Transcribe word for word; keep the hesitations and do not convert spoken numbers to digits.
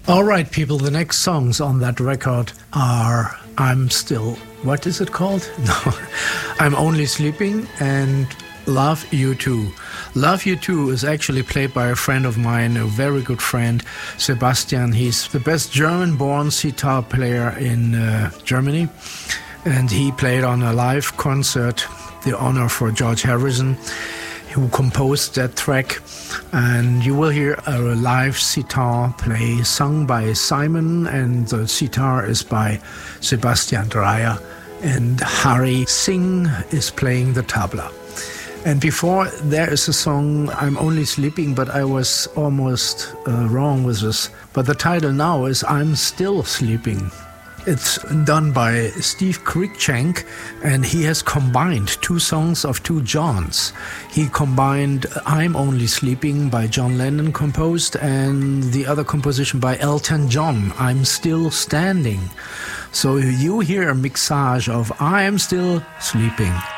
All right, people, the next songs on that record are I'm Still, what is it called? No, I'm Only Sleeping and Love You Too. Love You Too is actually played by a friend of mine, a very good friend, Sebastian. He's the best German-born sitar player in uh, Germany, and he played on a live concert, the honor for George Harrison, who composed that track. And you will hear a live sitar play sung by Simon, and the sitar is by Sebastian Dreyer, and Hari Singh is playing the tabla. And before, there is a song, I'm Only Sleeping, but I was almost uh, wrong with this. But the title now is I'm Still Sleeping. It's done by Steve Cruikshank, and he has combined two songs of two Johns. He combined I'm Only Sleeping by John Lennon composed, and the other composition by Elton John, I'm Still Standing. So you hear a mixage of I'm Still Sleeping.